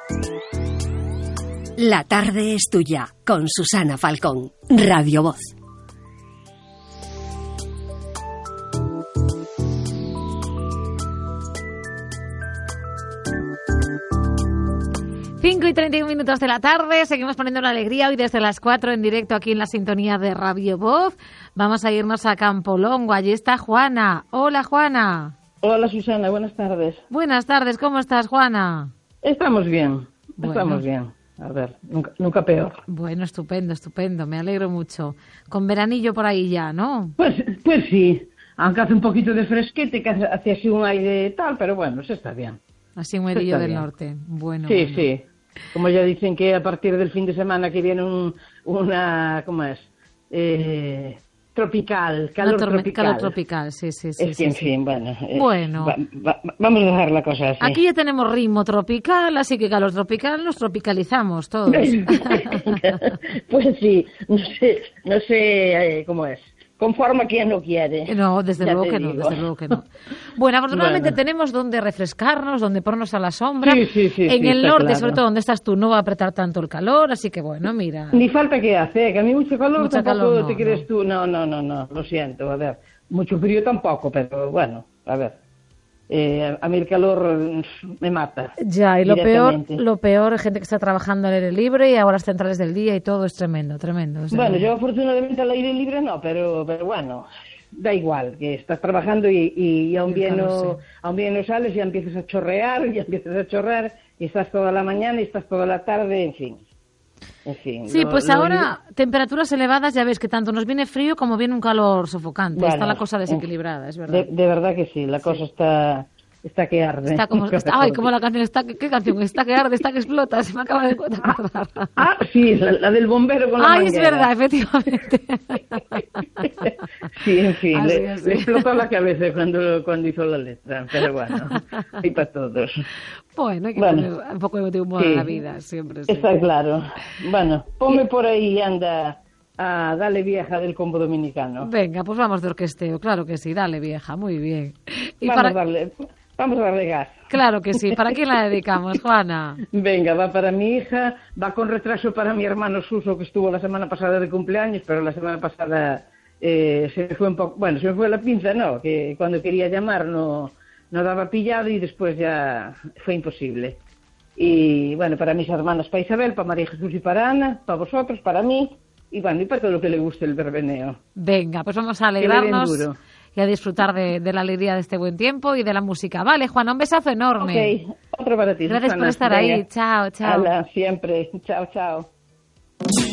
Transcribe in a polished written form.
La tarde es tuya, con Susana Falcón, Radio Voz. Cinco y 31 minutos de la tarde, seguimos poniendo la alegría hoy desde las 4 en directo aquí en la sintonía de Radio Voz. Vamos a irnos a Campolongo, allí está Juana. Hola, Juana. Hola, Susana, buenas tardes. Buenas tardes, ¿cómo estás, Juana? Estamos bien, bueno. Estamos bien. A ver, nunca peor. Bueno, estupendo, me alegro mucho. Con veranillo por ahí ya, ¿no? Pues sí, aunque hace un poquito de fresquete, que hace así un aire tal, pero bueno, se está bien. Así un airillo del norte, bueno. Sí, bueno. Sí, como ya dicen que a partir del fin de semana que viene una, ¿cómo es? Tropical, calor tropical. Calor tropical, sí. Es que, sí, en sí. fin, bueno. Vamos a dejar la cosa así. Aquí ya tenemos ritmo tropical, así que calor tropical nos tropicalizamos todos. Pues sí, no sé cómo es. Conforma quien lo quiere. No, desde luego que no. Bueno, afortunadamente tenemos donde refrescarnos, donde ponernos a la sombra. Sí, en el norte, claro. sobre todo donde estás tú, no va a apretar tanto el calor, así que bueno, mira. Ni falta que hace, que a mí mucho calor tampoco no, te crees tú. No, lo siento, a ver. Mucho frío tampoco, pero bueno, a ver. A mí el calor me mata. Ya, y lo peor es gente que está trabajando al aire libre y a horas centrales del día y todo es tremendo. Bueno, yo afortunadamente al aire libre no, pero bueno, da igual, que estás trabajando y aún bien no sales, ya empiezas a chorrear, y estás toda la mañana y estás toda la tarde, en fin. Sí, pues ahora temperaturas elevadas, ya ves que tanto nos viene frío como viene un calor sofocante. Bueno, está la cosa desequilibrada, es verdad. De verdad que sí, la cosa está que arde. Está como la canción, ¿qué canción? Está que arde, está que explota, se me acaba de acordar. Sí, la del bombero con la manguera. Es verdad, efectivamente. Sí, en fin, así. Le explotó la cabeza cuando hizo la letra, pero bueno, y para todos. Bueno, hay que tener un poco de humor en la vida, siempre. Sí. Está claro. Bueno, ponme por ahí y anda a Dale Vieja del Combo Dominicano. Venga, pues vamos de orquesteo, claro que sí, Dale Vieja, muy bien. Y vamos a darle gas. Claro que sí. ¿Para quién la dedicamos, Juana? Venga, va para mi hija, va con retraso para mi hermano Suso, que estuvo la semana pasada de cumpleaños, pero la semana pasada se me fue un poco... Bueno, se me fue la pinza, ¿no? Que cuando quería llamar no daba pillado y después ya fue imposible. Y bueno, para mis hermanas, para Isabel, para María Jesús y para Ana, para vosotros, para mí, y bueno, y para todo lo que le guste el verbeneo. Venga, pues vamos a alegrarnos y a disfrutar de la alegría de este buen tiempo y de la música. Vale, Juana, un besazo enorme. Ok, otro para ti. Gracias Susana. por estar ahí. Chao. Hala, siempre. Chao.